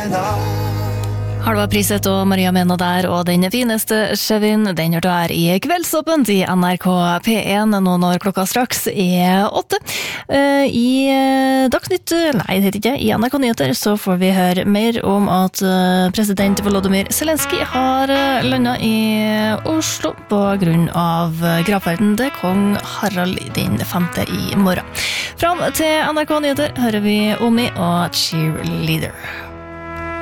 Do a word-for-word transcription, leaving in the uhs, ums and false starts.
Halva Priset og Maria Mena der, og den fineste Chevin, den hørte her i Kveldsåpent i N R K P én, nå når klokka straks er åtte. I Dagsnytt, nei det heter ikke, i N R K Nyheter så får vi høre mer om at president Volodymyr Zelensky har landet i Oslo på grunn av gravferden til kong Harald den femte i morgen. Fram til N R K Nyheter hører vi Omi og Cheerleader.